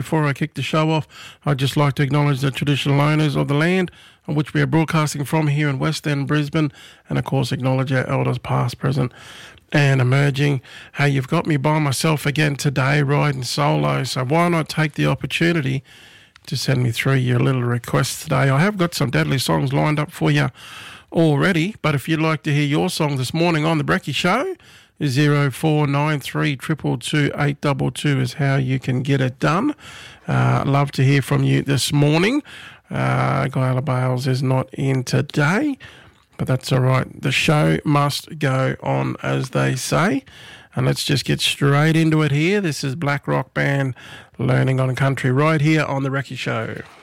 Before I kick the show off, I'd just like to acknowledge the traditional owners of the land on which we are broadcasting from here in West End, Brisbane, and of course acknowledge our elders past, present and emerging. Hey, you've got me by myself again today, riding solo, so why not take the opportunity to send me through your little requests today. I have got some deadly songs lined up for you already, but if you'd like to hear your song this morning on The Brekkie Show, 0493 222 822 is how you can get it done. Love to hear from you this morning. Guyla Bales is not in today, but that's all right. The show must go on, as they say. And let's just get straight into it here. This is Black Rock Band, Learning on Country, right here on The Brekkie Show.